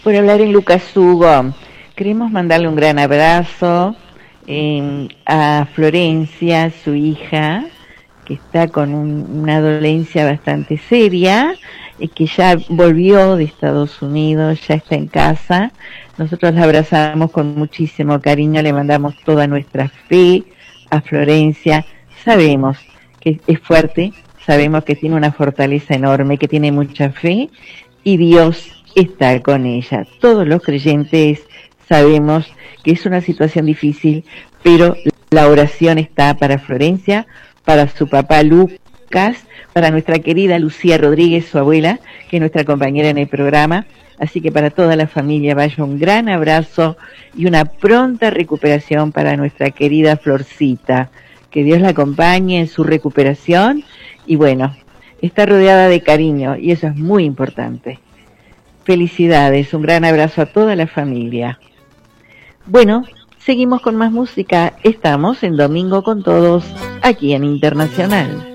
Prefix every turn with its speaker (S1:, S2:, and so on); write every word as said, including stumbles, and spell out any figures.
S1: por hablar en Lucas Hugo. Queremos mandarle un gran abrazo eh, a Florencia, su hija, que está con un, una dolencia bastante seria, y que ya volvió de Estados Unidos, ya está en casa. Nosotros la abrazamos con muchísimo cariño, le mandamos toda nuestra fe a Florencia. Sabemos que es fuerte, sabemos que tiene una fortaleza enorme, que tiene mucha fe, y Dios está con ella. Todos los creyentes sabemos que es una situación difícil, pero la oración está para Florencia, para su papá Lucas, para nuestra querida Lucía Rodríguez, su abuela, que es nuestra compañera en el programa. Así que para toda la familia vaya un gran abrazo y una pronta recuperación para nuestra querida Florcita. Que Dios la acompañe en su recuperación y bueno, está rodeada de cariño y eso es muy importante. Felicidades, un gran abrazo a toda la familia. Bueno, seguimos con más música. Estamos en Domingo con Todos, aquí en Internacional.